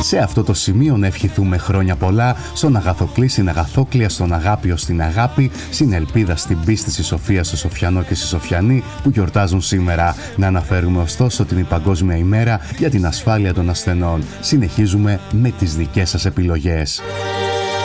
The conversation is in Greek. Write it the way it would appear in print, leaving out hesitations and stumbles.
Σε αυτό το σημείο να ευχηθούμε χρόνια πολλά στον Αγαθοκλή, στην Αγαθόκλεια, στον Αγάπιο, στην Αγάπη, στην Ελπίδα, στην Πίστη, στη Σοφία, στο Σοφιανό και στη Σοφιανή που γιορτάζουν σήμερα. Να αναφέρουμε ωστόσο την Παγκόσμια ημέρα για την ασφάλεια των ασθενών. Συνεχίζουμε με τις δικές σας επιλογές.